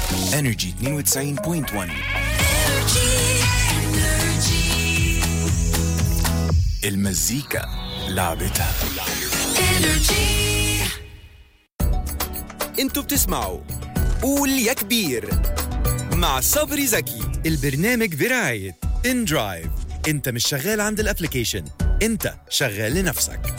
انرجي 92.1. المزيكا لعبتها. انتوا بتسمعوا قول يا كبير مع صبري زكي. البرنامج برعاية ان درايف. انت مش شغال عند الابليكيشن، انت شغال لنفسك.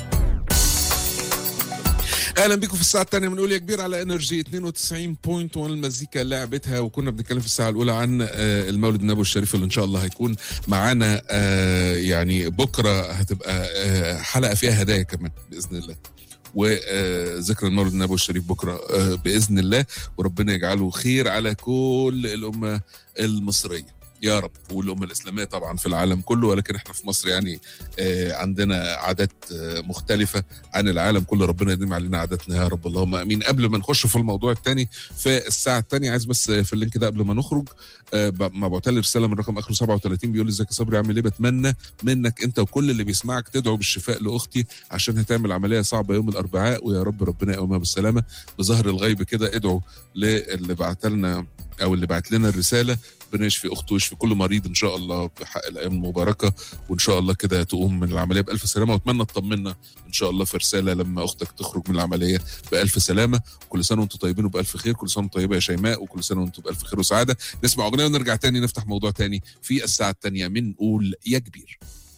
اهلا بيكم في الساعه الثانيه من قول يا كبير على انرجي 92.1 المزيكا لعبتها. وكنا بنتكلم في الساعه الاولى عن المولد النبوي الشريف اللي ان شاء الله هيكون معانا يعني بكره. هتبقى حلقه فيها هدايا كمان باذن الله، وذكرى المولد النبوي الشريف بكره باذن الله، وربنا يجعله خير على كل الامه المصريه يا رب، والأمة الإسلامية طبعا في العالم كله، ولكن احنا في مصر يعني عندنا عادات مختلفة عن العالم كله. ربنا يديم علينا عاداتنا يا رب، اللهم امين. قبل ما نخش في الموضوع الثاني في الساعة الثانية، عايز بس في اللينك ده قبل ما نخرج مبعوث لي رسالة من رقم اخره 37 بيقول لي ازيك يا صبري عامل ايه؟ بتمنى منك انت وكل اللي بيسمعك تدعو بالشفاء لاختي عشان هتعمل عملية صعبة يوم الاربعاء، ويا رب ربنا يقومها بالسلامة. بظهر الغيب كده ادعوا للي بعت لنا او اللي بعت لنا الرسالة، ربنا يشفي اخته ويشفي كل مريض ان شاء الله بحق الايام المباركه، وان شاء الله كده تقوم من العمليه بالف سلامه. واتمنى تطمنا ان شاء الله في رساله لما اختك تخرج من العمليه بالف سلامه. كل سنه وانتم طيبين وبالف خير. كل سنه وانتم طيبه يا شيماء، وكل سنه وانتم بالف خير وسعاده. نسمع اغنيه ونرجع تاني نفتح موضوع تاني في الساعه الثانيه من قول يا كبير.